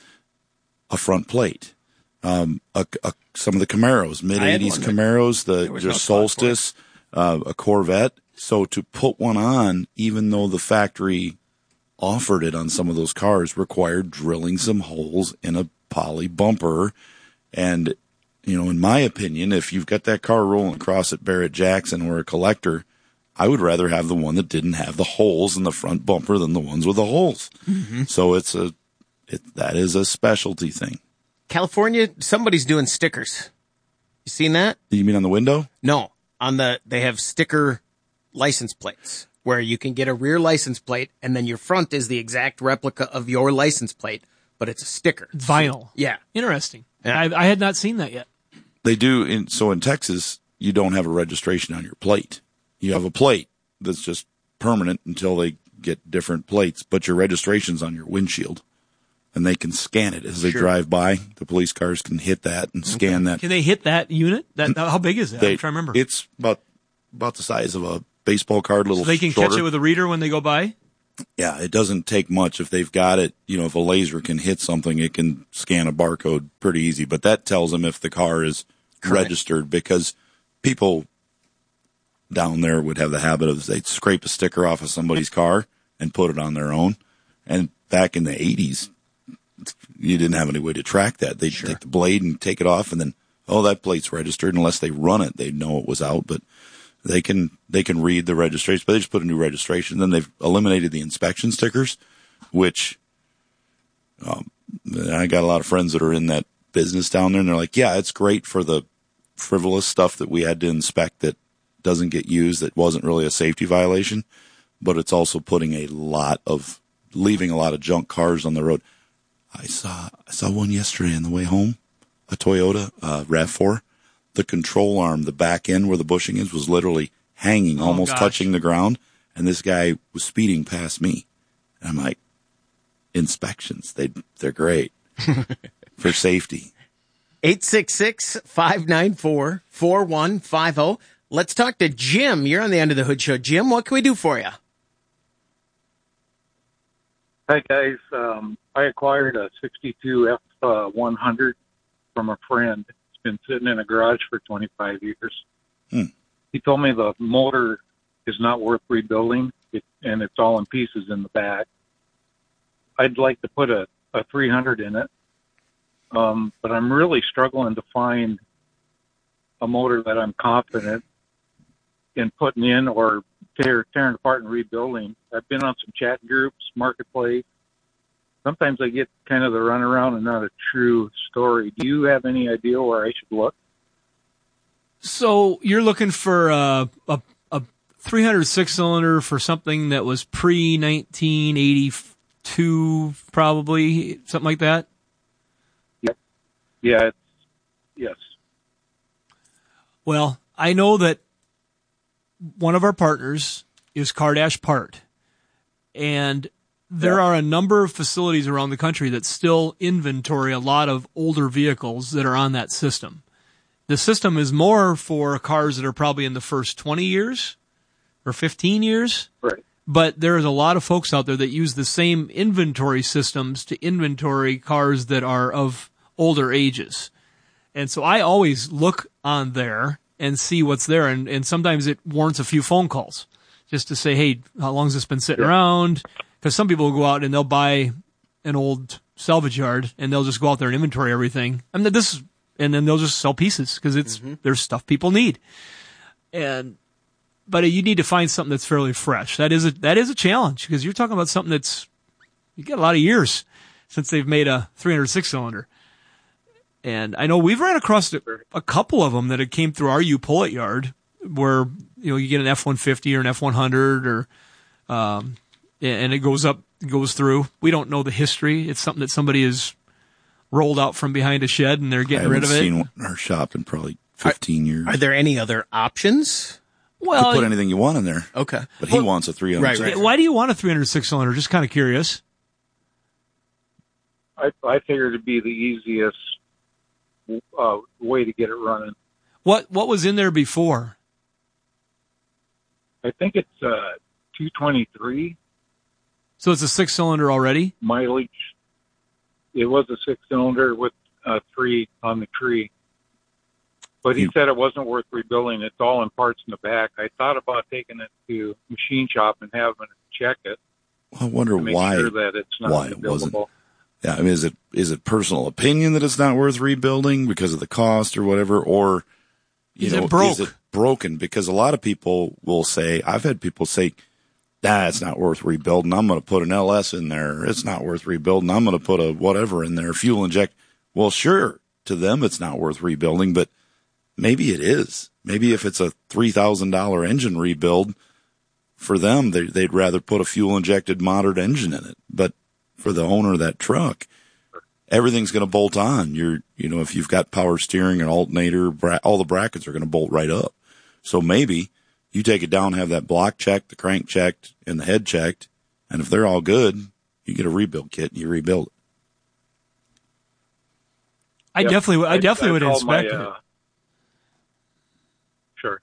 front plate. Some of the Camaros, mid-'80s Camaros, the Solstice, a Corvette. So to put one on, even though the factory offered it on some of those cars, required drilling some holes in a poly bumper. And, in my opinion, if you've got that car rolling across at Barrett Jackson or a collector, I would rather have the one that didn't have the holes in the front bumper than the ones with the holes. So that is a specialty thing. California, somebody's doing stickers. You seen that? You mean on the window? No, they have sticker license plates where you can get a rear license plate and then your front is the exact replica of your license plate, but it's a sticker. It's vinyl. Yeah. Interesting. Yeah. I had not seen that yet. They do. In Texas, you don't have a registration on your plate. You have a plate that's just permanent until they get different plates, but your registration's on your windshield. And they can scan it as they drive by. The police cars can hit that and scan that. Can they hit that unit? How big is that? I'm trying to remember. It's about the size of a baseball card, a little so they can shorter. Catch it with a reader when they go by? Yeah, it doesn't take much. If they've got it, if a laser can hit something, it can scan a barcode pretty easy. But that tells them if the car is registered, because people down there would have the habit of they'd scrape a sticker off of somebody's car and put it on their own. And back in the 80s, you didn't have any way to track that. They'd take the blade and take it off, and then, that plate's registered. Unless they run it, they'd know it was out. But they can read the registration, but they just put a new registration. Then they've eliminated the inspection stickers, which I got a lot of friends that are in that business down there, and they're like, yeah, it's great for the frivolous stuff that we had to inspect that doesn't get used, that wasn't really a safety violation, but it's also leaving a lot of junk cars on the road. I saw one yesterday on the way home, a Toyota RAV4. The control arm, the back end where the bushing is, was literally hanging, almost touching the ground, and this guy was speeding past me. And I'm like, inspections, they're great for safety. 866-594-4150. Let's talk to Jim. You're on the Under the Hood Show. Jim, what can we do for you? Hi, guys. I acquired a 62 F100 from a friend. It's been sitting in a garage for 25 years. He told me the motor is not worth rebuilding, and it's all in pieces in the back. I'd like to put a 300 in it, but I'm really struggling to find a motor that I'm confident in putting in or tearing apart and rebuilding. I've been on some chat groups, Marketplace. Sometimes I get kind of the runaround and not a true story. Do you have any idea where I should look? So you're looking for a 306 cylinder for something that was pre-1982, probably, something like that? Yep. Yeah. Yes. Well, I know that one of our partners is Cardash Part, and there are a number of facilities around the country that still inventory a lot of older vehicles that are on that system. The system is more for cars that are probably in the first 20 years or 15 years. Right. But there is a lot of folks out there that use the same inventory systems to inventory cars that are of older ages. And so I always look on there and see what's there. And sometimes it warrants a few phone calls just to say, hey, how long has this been sitting around? Because some people will go out and they'll buy an old salvage yard and they'll just go out there and inventory everything. And then they'll just sell pieces because there's stuff people need. But you need to find something that's fairly fresh. That is a challenge because you're talking about something you get a lot of years since they've made a 306 cylinder. And I know we've ran across a couple of them that came through our pull-it yard where, you get an F-150 or an F-100 or, and it goes through. We don't know the history. It's something that somebody has rolled out from behind a shed and they're getting rid of it. I haven't seen one in our shop in probably 15 years. Are there any other options? Well, you put anything you want in there. Okay. But he wants a 306. Right. Why do you want a 306 cylinder? Just kind of curious. I figured it'd be the easiest way to get it running. What was in there before? I think it's 223. So it's a 6-cylinder already? Mileage. It was a 6-cylinder with 3 on the tree. But he said it wasn't worth rebuilding. It's all in parts in the back. I thought about taking it to machine shop and having it check it. I wonder why. Sure that it's not why it wasn't. rebuildable. Yeah, I mean, is it personal opinion that it's not worth rebuilding because of the cost or whatever, or is it broke? Is it broken? Because a lot of people will say, I've had people say, it's not worth rebuilding. I'm going to put an LS in there. It's not worth rebuilding. I'm going to put a whatever in there, fuel inject. Well, sure, to them it's not worth rebuilding, but maybe it is. Maybe if it's a $3,000 engine rebuild, for them, they'd rather put a fuel-injected modern engine in it. But for the owner of that truck, everything's going to bolt on. If you've got power steering and alternator, all the brackets are going to bolt right up. So maybe you take it down, have that block checked, the crank checked, and the head checked, and if they're all good, you get a rebuild kit and you rebuild it. I definitely would inspect it. Sure.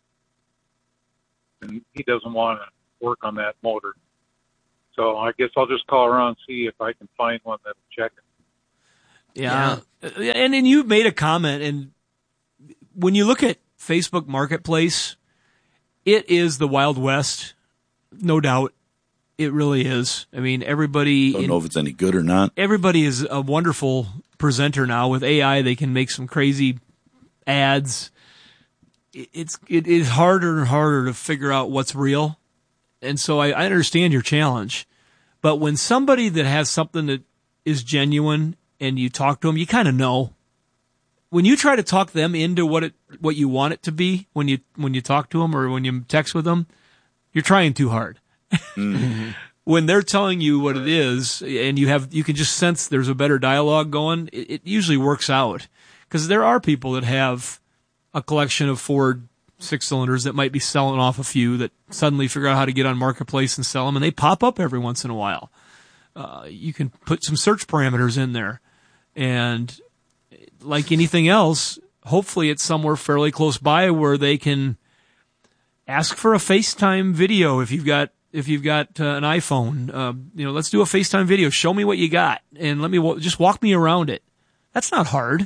And he doesn't want to work on that motor. So I guess I'll just call around and see if I can find one that'll check it. Yeah. And then you made a comment, and when you look at Facebook Marketplace, it is the Wild West, no doubt. It really is. I mean, everybody... Don't know if it's any good or not. Everybody is a wonderful presenter now. With AI, they can make some crazy ads. It is harder and harder to figure out what's real. And so I understand your challenge. But when somebody that has something that is genuine and you talk to them, you kind of know. When you try to talk them into what you want it to be, when you talk to them or when you text with them, you're trying too hard. Mm-hmm. When they're telling you what it is and you can just sense there's a better dialogue going, it usually works out. Because there are people that have a collection of Ford 6-cylinders that might be selling off a few that suddenly figure out how to get on Marketplace and sell them, and they pop up every once in a while. You can put some search parameters in there, and like anything else, hopefully it's somewhere fairly close by where they can ask for a FaceTime video if you've got an iPhone. Let's do a FaceTime video. Show me what you got, and let me just walk me around it. That's not hard.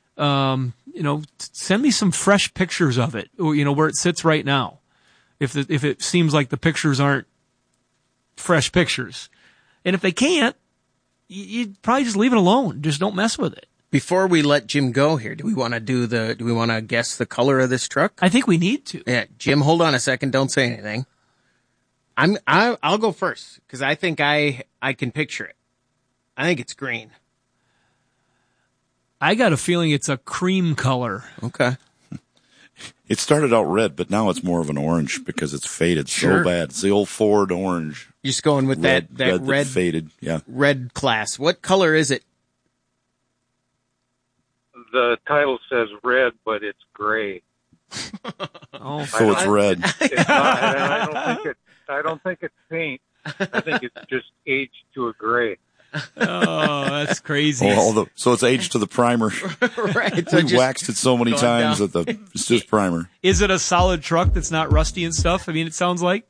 Send me some fresh pictures of it, where it sits right now. If it seems like the pictures aren't fresh pictures. And if they can't, you'd probably just leave it alone. Just don't mess with it. Before we let Jim go here, do we want to guess the color of this truck? I think we need to. Yeah. Jim, hold on a second. Don't say anything. I'll go first because I think I can picture it. I think it's green. I got a feeling it's a cream color. Okay. It started out red, but now it's more of an orange because it's faded so bad. It's the old Ford orange. You're just going with that red faded, yeah. Red class. What color is it? The title says red, but it's gray. So it's red. It's not, I don't think it's paint. I think it's just aged to a gray. Oh, that's crazy. So it's aged to the primer. Right. We waxed it so many times that it's just primer. Is it a solid truck that's not rusty and stuff? I mean, it sounds like.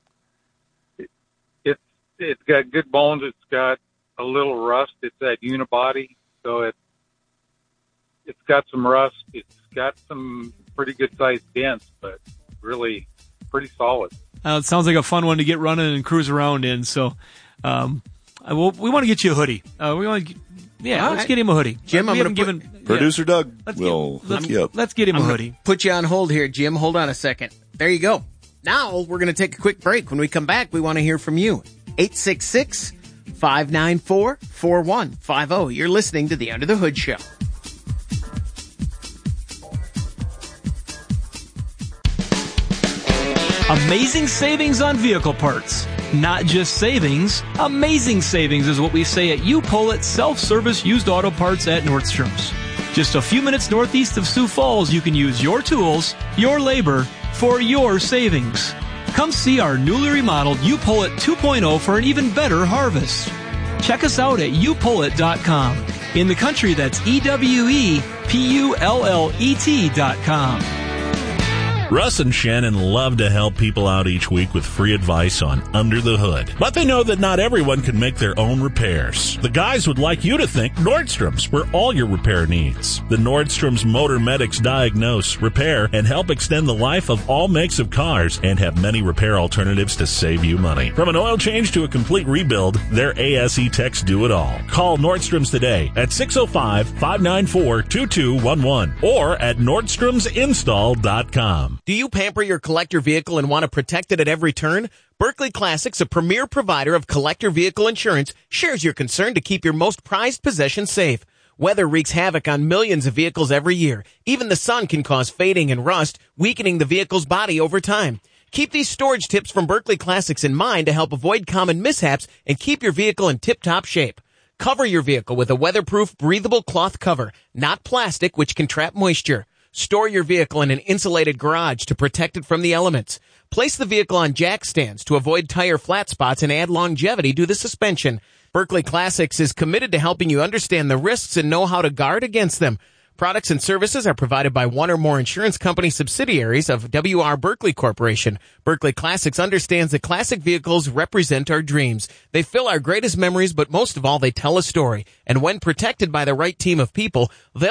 It's got good bones. It's got a little rust. It's that unibody, so it's got some rust. It's got some pretty good sized dents, but really pretty solid. It sounds like a fun one to get running and cruise around in. So, we want to get you a hoodie. Let's get him a hoodie. Jim, I'm going to Producer Doug will hook you up. Let's get him a hoodie. Put you on hold here, Jim. Hold on a second. There you go. Now we're going to take a quick break. When we come back, we want to hear from you. 866-594-4150. You're listening to the Under the Hood Show. Amazing savings on vehicle parts. Not just savings, amazing savings is what we say at U-Pull-It Self-Service Used Auto Parts at Nordstrom's. Just a few minutes northeast of Sioux Falls, you can use your tools, your labor, for your savings. Come see our newly remodeled U-Pull-It 2.0 for an even better harvest. Check us out at upullit.com. In the country, that's EWEPULLET.com. Russ and Shannon love to help people out each week with free advice on Under the Hood. But they know that not everyone can make their own repairs. The guys would like you to think Nordstrom's for all your repair needs. The Nordstrom's Motor Medics diagnose, repair, and help extend the life of all makes of cars and have many repair alternatives to save you money. From an oil change to a complete rebuild, their ASE techs do it all. Call Nordstrom's today at 605-594-2211 or at NordstromsInstall.com. Do you pamper your collector vehicle and want to protect it at every turn? Berkeley Classics, a premier provider of collector vehicle insurance, shares your concern to keep your most prized possession safe. Weather wreaks havoc on millions of vehicles every year. Even the sun can cause fading and rust, weakening the vehicle's body over time. Keep these storage tips from Berkeley Classics in mind to help avoid common mishaps and keep your vehicle in tip-top shape. Cover your vehicle with a weatherproof, breathable cloth cover, not plastic, which can trap moisture. Store your vehicle in an insulated garage to protect it from the elements. Place the vehicle on jack stands to avoid tire flat spots and add longevity to the suspension. Berkeley Classics is committed to helping you understand the risks and know how to guard against them. Products and services are provided by one or more insurance company subsidiaries of W.R. Berkeley Corporation. Berkeley Classics understands that classic vehicles represent our dreams. They fill our greatest memories, but most of all, they tell a story. And when protected by the right team of people, they'll